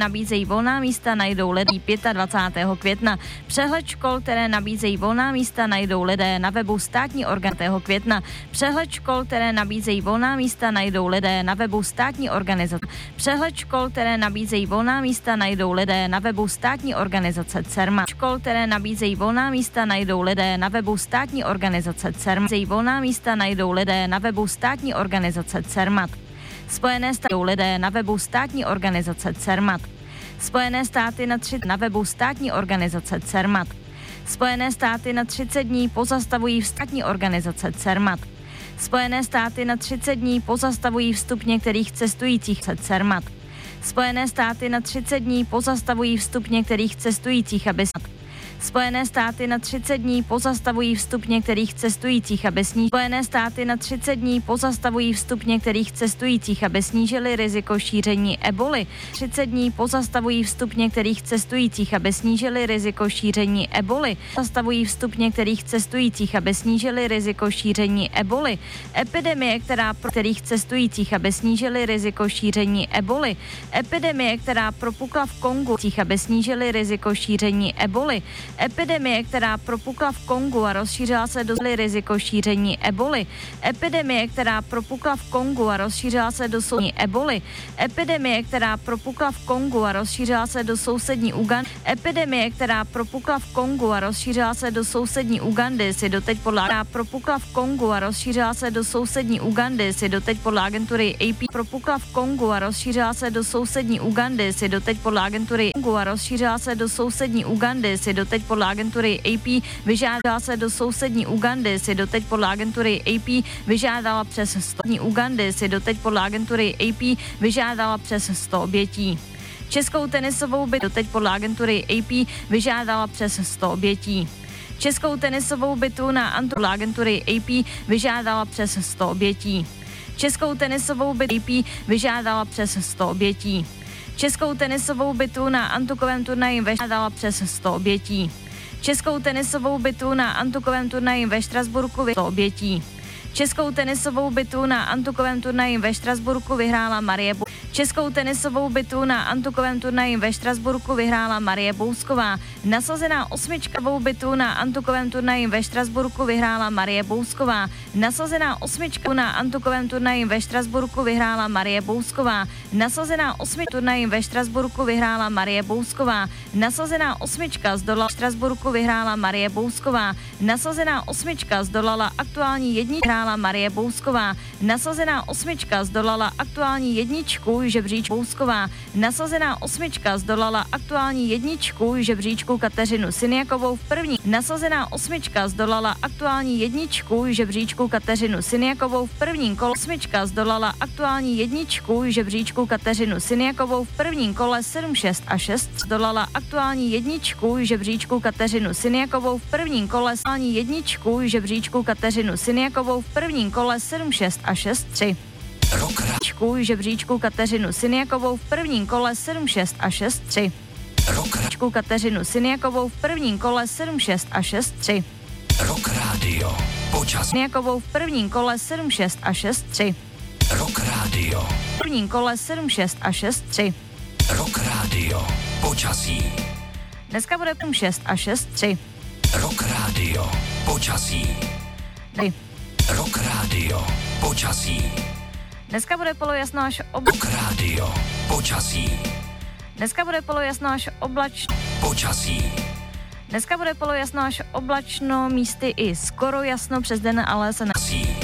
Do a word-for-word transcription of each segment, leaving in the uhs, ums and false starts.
nabízejí volná místa, najdou lidé dvacátého pátého května. Přehled škol, které nabízejí volná místa, najdou lidé na webu státní orgán května. Přehled škol, které nabízejí volná místa, najdou lidé na webu státní organizace. Přehled škol, které nabízejí volná místa, najdou lidé na webu státní organizace CERMAT. Škol, které nabízejí volná místa, najdou lidé na webu státní organizace CERMAT. Volná místa najdou lidé na webu státní organizace CERMAT. Spojené státy lidé na webu státní organizace CERMAT. Spojené státy na tři na webu státní organizace CERMAT. Spojené státy na třicet dní pozastavují státní organizace CERMAT. Spojené státy na třicet dní pozastavují vstup některých cestujících CERMAT. Spojené státy na třicet dní pozastavují vstup některých cestujících, aby Spojené státy na třicet dní pozastavují vstup některých cestujících, aby snížili Spojené státy na třicet dní pozastavují vstup některých cestujících, aby snížili riziko šíření eboli. třicet dní pozastavují vstup některých cestujících, aby snížili riziko šíření eboli. Pozastavují vstup některých cestujících, aby snížili riziko šíření eboli. Epidemie, která pro kterých cestujících, aby snížili riziko šíření eboli. Epidemie, která propukla v Kongu, aby snížili riziko šíření eboli. Epidemie, která propukla v Kongu a rozšířila se do riziko šíření eboli. Epidemie, která propukla v Kongu a rozšířila se do sousední eboli. Epidemie, která propukla v Kongu a rozšířila se do sousední Ugandy. Epidemie, která propukla v Kongu a rozšířila se do sousední Ugandy, si doteď podle která propukla v Kongu a rozšířila se do sousední Ugandy, si doteď podle agentury A P propukla v Kongu a rozšířila se do sousední Ugandy, si doteď podle agentury Kongu a rozšířila se do sousední Ugandy, si doteď podle agentury A P vyžádala se do sousední Ugandy, si doteď podle agentury A P vyžádala přes sto Ugandy, si doteď podle agentury A P vyžádala přes sto obětí. Českou tenisovou bytu doteď podle agentury A P vyžádala přes sto obětí. Českou tenisovou bytu na Antu podle agentury A P vyžádala přes sto obětí. Českou tenisovou bytu A P vyžádala přes sto obětí. Českou tenisovou bytu na antukovém turnaji vyžádala přes sto obětí. Českou tenisovou bytu na antukovém turnaji ve Štrasburku vyhrála obětí. Českou tenisovou bytu na antukovém turnaji ve Štrasburku vyhrála Marie Bou- Českou tenisovou bytu na antukovém turnaji ve Štrasburku vyhrála Marie Bousková. Nasazená osmičkovou bytu na antukovém turnaji ve Štrasburku vyhrála Marie Bousková. Nasazená osmička na antukovém turnaji ve Štrasburku vyhrála Marie Bousková. Nasazená osmička turnaji ve Štrasburku vyhrála Marie Bousková. Nasazená osmička zdolala Štrasburku vyhrála Marie Bousková. Nasazená osmička zdolala aktuální jedničku vyhrála Marie Bousková. Nasazená osmička zdolala aktuální jedničku žebříčku Bousková. Nasazená osmička zdolala aktuální jedničku žebříčku Kateřinu Syniakovou v první. Nasazená osmička zdolala aktuální jedničku žebříčku Kateřinu Syniakovou v prvním kole. Osmička zdolala aktuální jedničku žebříčku Kateřinu Syniakovou v prvním kole sedm šest a šest. Zdolala aktuální jedničku žebříčku Kateřinu Syniakovou v prvním kole aktuální jedničku žebříčku Kateřinu Syniakovou v prvním kole sedm šest a šest tři. Rokračku žebříčku Kateřinu Syniakovou v prvním kole sedm šest a šest tři. Rokračku Kateřinu Syniakovou v prvním kole sedm šest a šest tři. Rock Radio. Počasí. Syniakovou v prvním kole sedm šest a šest tři. Rock Radio. V prvním kole sedm šest a šest tři. Rock Radio. Počasí. Dneska bude šest a šest tři. Rock Radio. Počasí. Tři. Rock Radio. Počasí. Dneska bude polojasno až oblačno. Rock Radio. Počasí. Dneska bude polojasno až oblačno. Počasí. Dneska bude polojasno až oblačno, místy i skoro jasno, přes den ale se na...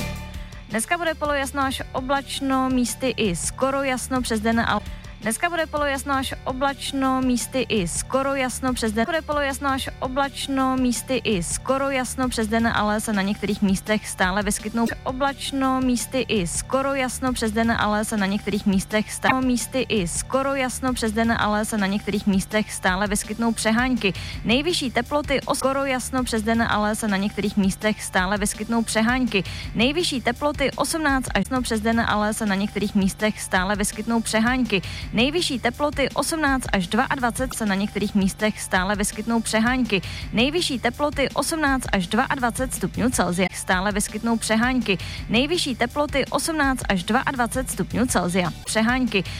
Dneska bude polojasno až oblačno, místy i skoro jasno, přes den ale... Dneska bude polojasno až oblačno, místy i skoro jasno, přes den bude polojasno až oblačno, místy i skoro jasno, přes den ale se na některých místech stále vyskytnou oblačno, místy i skoro jasno, přes den ale se na některých místech stále místy i skoro jasno, přes den ale se na některých místech stále vyskytnou přehánky. Nejvyšší teploty o skoro jasno, přes den ale se na některých místech stále vyskytnou přehánky. Nejvyšší teploty osmnáct až no přes den ale se na některých místech stále vyskytnou přehánky. Nejvyšší teploty osmnáct až dvacet dva se na některých místech stále vyskytnou přehánky. Nejvyšší teploty osmnáct až dvacet dva stupňů Celsia stále vyskytnou přehánky. Nejvyšší teploty osmnáct až dvacet dva stupňů Celsia. Přehánky.